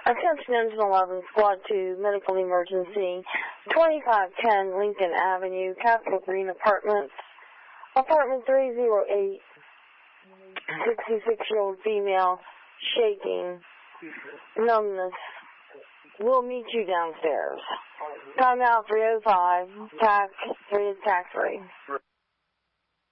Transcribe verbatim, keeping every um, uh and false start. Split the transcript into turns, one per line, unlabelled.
Attention Engine eleven, Squad two, Medical Emergency, twenty-five ten Lincoln Avenue, Capitol Green Apartments, Apartment three oh eight, sixty-six-year-old female, shaking, numbness. We'll meet you downstairs. Time out three oh five, tax, three is tax free.